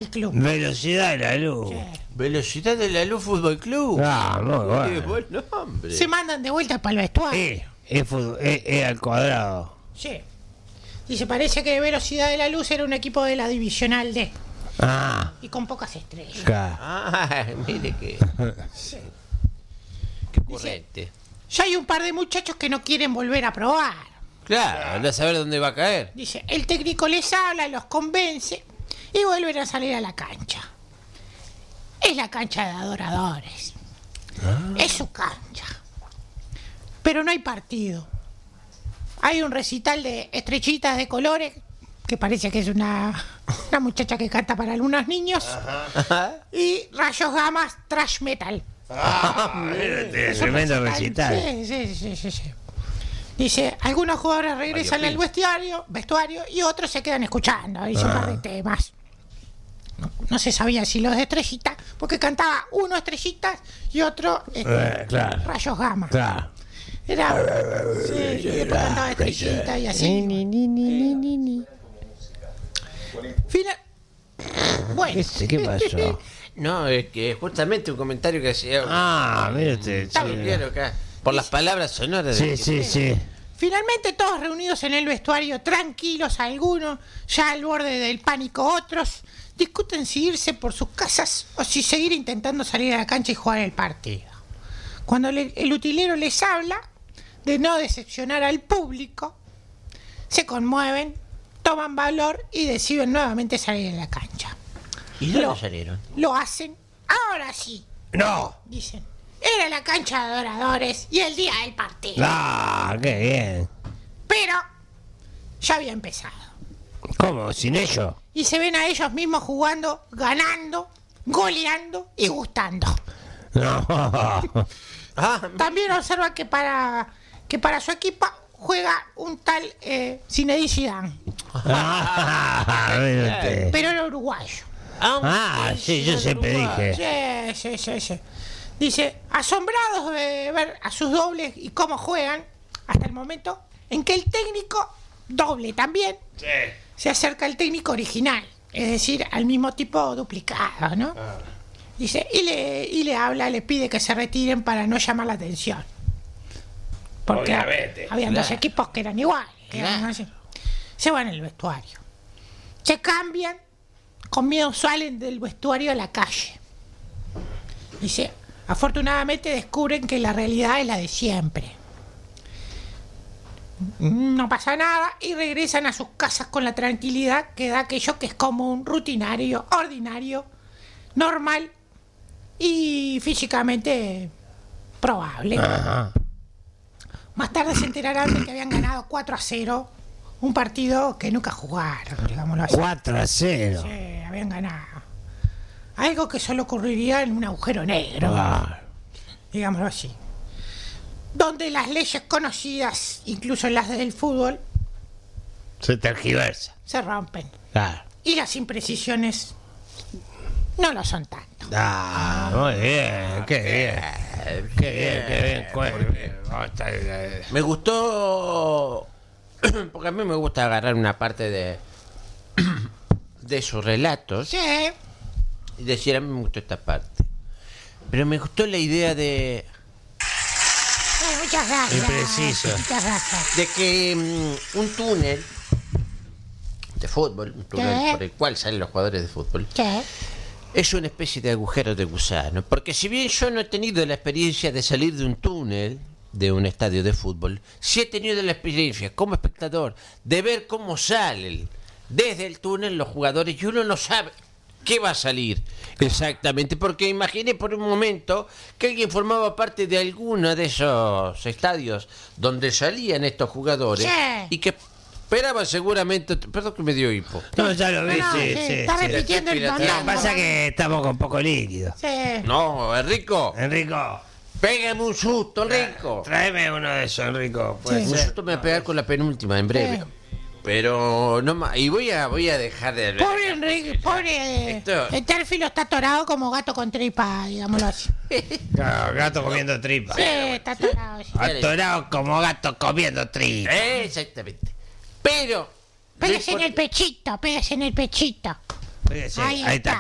Club. Velocidad de la luz. Sí. Velocidad de la Luz Fútbol Club. Ah, muy Qué bueno. buen nombre. Se mandan de vuelta para el vestuario. Es al cuadrado. Sí. Y se parece que Velocidad de la Luz era un equipo de la Divisional D. Ah, Y con pocas estrellas. claro. Ah, mire que. Qué ocurrente. Ya hay un par de muchachos que no quieren volver a probar. Claro, anda a saber dónde va a caer. Dice, el técnico les habla, los convence y vuelven a salir a la cancha. Es la cancha de adoradores. Es su cancha. Pero no hay partido. Hay un recital de estrellitas de colores, que parece que es una muchacha que canta para algunos niños, y rayos gamas trash metal. Mírate, Es un tremendo recital. Sí. Dice, algunos jugadores regresan al vestuario y otros se quedan escuchando. Dice un par de temas. No se sabía si los de estrellitas, porque cantaba uno estrellitas y otro Claro. rayos gamma. Claro. Era. Sí, y después cantaba estrellitas y así. Bueno, ¿Qué pasó? No, es que justamente un comentario que hacía. Ah, mire usted. Está bien, claro, acá. Por las palabras sonoras de. Sí. finalmente todos reunidos en el vestuario, tranquilos algunos, ya al borde del pánico otros, discuten si irse por sus casas o si seguir intentando salir a la cancha y jugar el partido. Cuando el utilero les habla de no decepcionar al público, se conmueven, toman valor y deciden nuevamente salir a la cancha. ¿Y dónde salieron? Lo hacen, ahora sí, ¡No! dicen. Era la cancha de adoradores y el día del partido. ¡Ah, qué bien! Pero ya había empezado. ¿Cómo? ¿Sin ellos? Y se ven a ellos mismos jugando, ganando, goleando y gustando. No. También observa que para su equipo juega un tal Zinedine Zidane, Mire usted. pero era uruguayo. Sí, yo siempre dije. Sí. Dice, asombrados de ver a sus dobles y cómo juegan, hasta el momento en que el técnico doble también se acerca al técnico original, es decir, al mismo tipo duplicado, ¿no? Dice, y le habla, le pide que se retiren para no llamar la atención. Porque Obviamente, habían dos equipos que eran iguales. Eran así. Se van al vestuario. Se cambian, con miedo salen del vestuario a la calle. Dice, afortunadamente descubren que la realidad es la de siempre. No pasa nada y regresan a sus casas con la tranquilidad que da aquello que es común, rutinario, ordinario, normal y físicamente probable. Ajá. Más tarde se enterarán de que habían ganado 4-0 un partido que nunca jugaron, digámoslo así. 4-0. Sí, habían ganado. Algo que solo ocurriría en un agujero negro, digámoslo así. Donde las leyes conocidas, incluso las del fútbol, Se tergiversa. se rompen. Claro. Y las imprecisiones no lo son tanto. Muy bien, qué bien. Qué bien. Me gustó, porque a mí me gusta agarrar una parte de sus relatos Sí, y decir, a mí me gustó esta parte. Pero me gustó la idea de muchas gracias. Impreciso. Muchas gracias. que un túnel de fútbol, un túnel ¿Qué? por el cual salen los jugadores de fútbol, Sí. es una especie de agujero de gusano. Porque si bien yo no he tenido la experiencia de salir de un túnel, de un estadio de fútbol, sí he tenido la experiencia como espectador de ver cómo salen desde el túnel los jugadores y uno no sabe qué va a salir exactamente, porque imaginé por un momento que alguien formaba parte de alguno de esos estadios donde salían estos jugadores Sí. y que esperaba seguramente, perdón que me dio hipo. No, ya lo vi, No, sí. está repitiendo el Lo que monólogo. pasa es que estamos con poco líquido. Sí. No, Enrico, Enrico, pégame un susto, Enrico. tráeme uno de esos, Enrico. Puede Un ser. susto me va a pegar con la penúltima en breve. Sí. Pero no más. Y voy a dejar de. Pobre Enrique, pobre. Esto- El Térfilo está atorado como gato con tripa, digámoslo así. Claro, gato comiendo tripa. Sí, está atorado. Sí. Atorado como gato comiendo tripa. Exactamente. Pero. Pégase en el pechito, pégase en el pechito. Fíjese, Ahí ahí está.